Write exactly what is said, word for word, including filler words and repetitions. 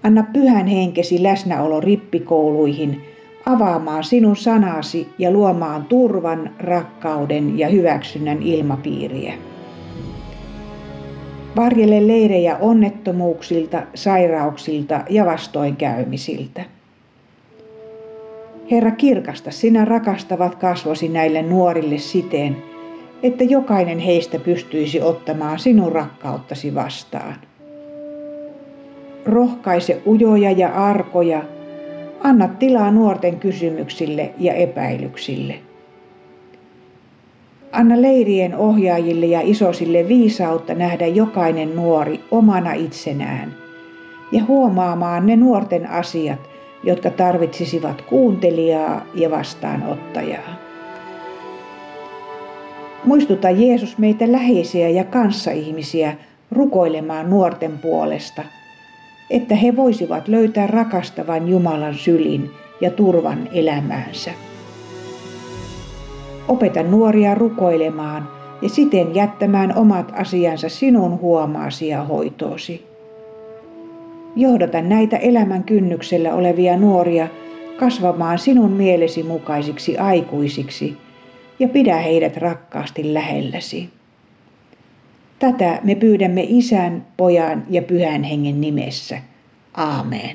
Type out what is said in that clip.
Anna pyhän henkesi läsnäolo rippikouluihin avaamaan sinun sanasi ja luomaan turvan, rakkauden ja hyväksynnän ilmapiiriä. Varjele leirejä onnettomuuksilta, sairauksilta ja vastoinkäymisiltä. Herra, kirkasta sinä rakastavat kasvosi näille nuorille siten, että jokainen heistä pystyisi ottamaan sinun rakkauttasi vastaan. Rohkaise ujoja ja arkoja, anna tilaa nuorten kysymyksille ja epäilyksille. Anna leirien ohjaajille ja isosille viisautta nähdä jokainen nuori omana itsenään ja huomaamaan ne nuorten asiat, jotka tarvitsisivat kuuntelijaa ja vastaanottajaa. Muistuta Jeesus meitä läheisiä ja kanssaihmisiä rukoilemaan nuorten puolesta, että he voisivat löytää rakastavan Jumalan sylin ja turvan elämäänsä. Opeta nuoria rukoilemaan ja siten jättämään omat asiansa sinun huomaasi ja hoitoosi. Johdata näitä elämän kynnyksellä olevia nuoria kasvamaan sinun mielesi mukaisiksi aikuisiksi ja pidä heidät rakkaasti lähelläsi. Tätä me pyydämme Isän, Pojan ja Pyhän Hengen nimessä. Aamen.